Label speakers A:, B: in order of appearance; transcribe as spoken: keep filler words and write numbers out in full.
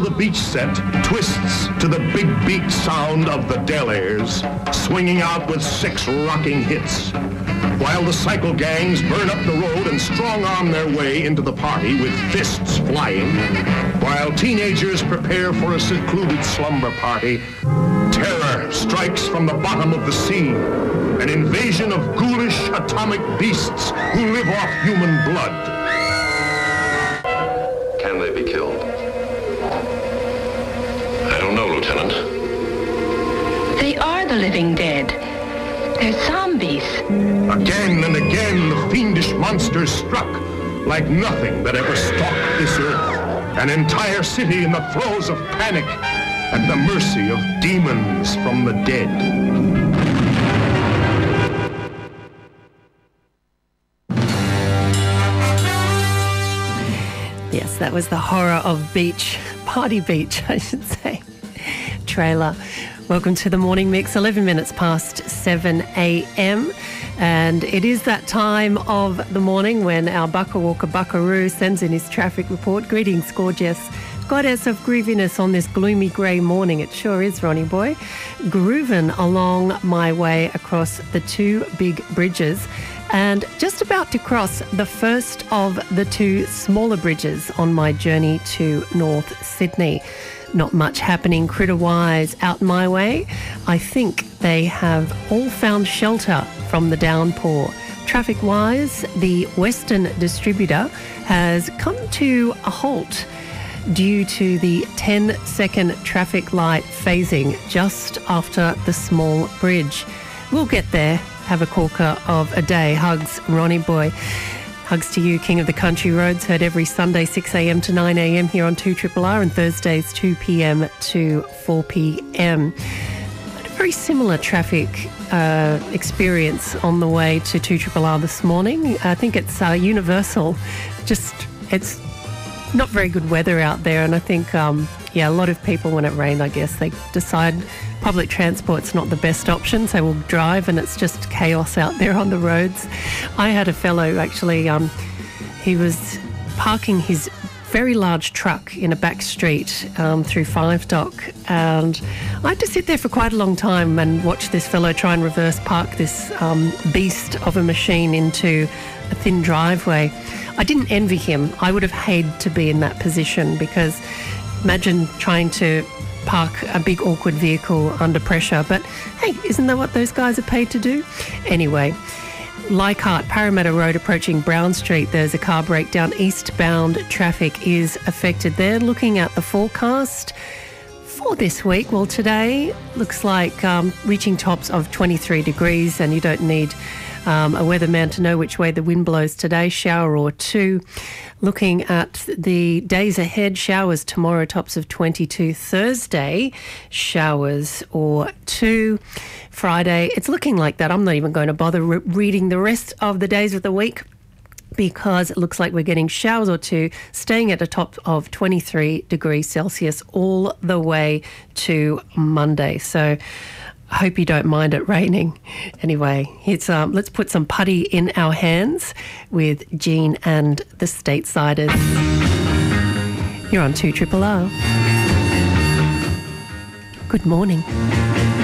A: the beach set twists to the big beat sound of the Delaires, swinging out with six rocking hits, while the cycle gangs burn up the road and strong-arm their way into the party with fists flying, while teenagers prepare for a secluded slumber party, terror strikes from the bottom of the sea, an invasion of ghoulish atomic beasts who live off human blood.
B: Can they be killed? I don't know, Lieutenant.
C: They are the living dead. They're zombies.
A: Again and again, the fiendish monsters struck like nothing that ever stalked this earth. An entire city in the throes of panic at the mercy of demons from the dead.
D: Yes, that was the horror of beach, Party Beach, I should say, trailer. Welcome to the Morning Mix, eleven minutes past seven a.m. And it is that time of the morning when our Bucka Walker Buckaroo sends in his traffic report. Greetings, gorgeous goddess of grooviness on this gloomy grey morning. It sure is, Ronnie boy. Grooving along my way across the two big bridges and just about to cross the first of the two smaller bridges on my journey to North Sydney. Not much happening critter-wise out my way. I think they have all found shelter from the downpour. Traffic-wise, the Western Distributor has come to a halt due to the ten-second traffic light phasing just after the small bridge. We'll get there. Have a corker of a day. Hugs, Ronnie boy. Hugs to you, King of the Country Roads, heard every Sunday six a.m. to nine a.m. here on two R R R and Thursdays two p.m. to four p.m. Had a very similar traffic uh, experience on the way to two R R R this morning. I think it's uh, universal. Just, it's not very good weather out there, and I think, um, yeah, a lot of people, when it rained, I guess, they decide public transport's not the best option, so we'll drive, and it's just chaos out there on the roads. I had a fellow, actually, um, he was parking his very large truck in a back street um, through Five Dock, and I had to sit there for quite a long time and watch this fellow try and reverse park this um, beast of a machine into a thin driveway. I didn't envy him. I would have hated to be in that position, because imagine trying to park a big awkward vehicle under pressure. But hey, isn't that what those guys are paid to do? Anyway, Leichhardt, Parramatta Road approaching Brown Street, there's a car breakdown. Eastbound traffic is affected there. Looking at the forecast for this week, well, today looks like um, reaching tops of twenty-three degrees, and you don't need Um, a weatherman to know which way the wind blows today, shower or two. Looking at the days ahead, showers tomorrow, tops of twenty-two. Thursday, showers or two. Friday, it's looking like that. I'm not even going to bother re- reading the rest of the days of the week, because it looks like we're getting showers or two, staying at a top of twenty-three degrees Celsius all the way to Monday. So I hope you don't mind it raining. Anyway, it's, um, let's put some putty in our hands with Jean and the Statesiders. You're on two R R R. Good morning.